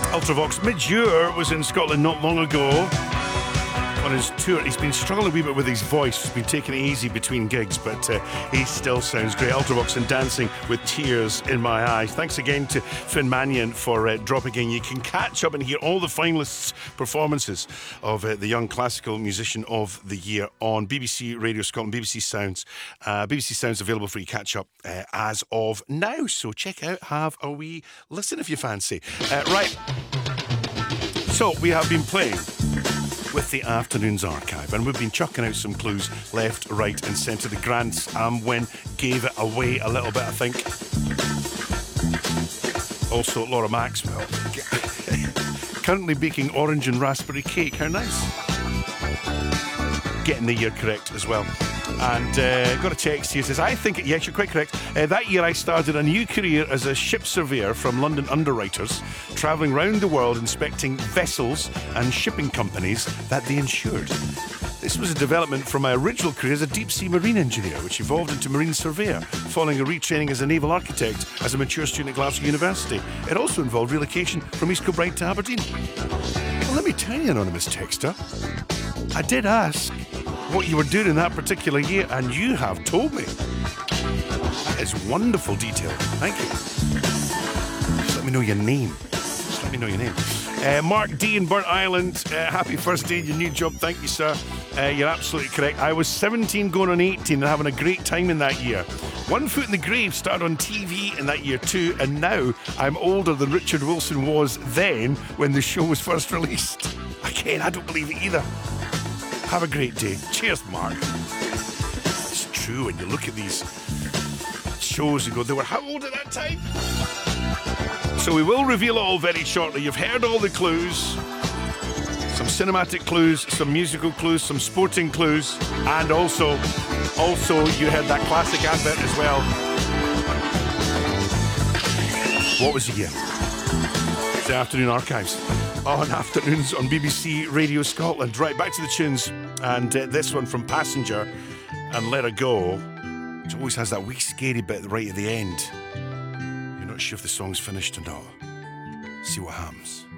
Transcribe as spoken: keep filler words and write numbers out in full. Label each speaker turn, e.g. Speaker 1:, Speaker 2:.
Speaker 1: Ultravox Midure was in Scotland not long ago on his tour. He's been struggling a wee bit with his voice. He's been taking it easy between gigs, but uh, he still sounds great. Ultravox and Dancing with Tears in My Eyes. Thanks again to Finn Mannion for uh, dropping in. You can catch up and hear all the finalists' performances of uh, the Young Classical Musician of the Year on B B C Radio Scotland, B B C Sounds. Uh, B B C Sounds available for you to catch up uh, as of now. So check out, have a wee listen if you fancy. Uh, right. So we have been playing with the Afternoons Archive, and we've been chucking out some clues left, right and centre. The Grand Am win gave it away a little bit, I think. Also, Laura Maxwell currently baking orange and raspberry cake. How nice. Getting the year correct as well. And uh, got a text here, says, I think, yes, you're quite correct. Uh, that year I started a new career as a ship surveyor from London Underwriters, travelling round the world inspecting vessels and shipping companies that they insured. This was a development from my original career as a deep-sea marine engineer, which evolved into marine surveyor, following a retraining as a naval architect as a mature student at Glasgow University. It also involved relocation from East Kilbride to Aberdeen. Well, let me tell you, anonymous texter, I did ask what you were doing in that particular year, and you have told me. That is wonderful detail. Thank you. Just let me know your name. Just let me know your name. Uh, Mark D in Burnt Island, uh, happy first day in your new job. Thank you, sir. Uh, you're absolutely correct. I was seventeen going on eighteen and having a great time in that year. One Foot in the Grave started on T V in that year too, and now I'm older than Richard Wilson was then when the show was first released. Again, I don't believe it either. Have a great day. Cheers, Mark. It's true, when you look at these shows, you go, they were how old at that time? So we will reveal it all very shortly. You've heard all the clues. Some cinematic clues, some musical clues, some sporting clues, and also, also you heard that classic advert as well. What was the year? It's the Afternoon Archives on Afternoons on B B C Radio Scotland. Right, back to the tunes. And uh, this one from Passenger and Let Her Go, which always has that wee scary bit right at the end. You're not sure if the song's finished or not. See what happens.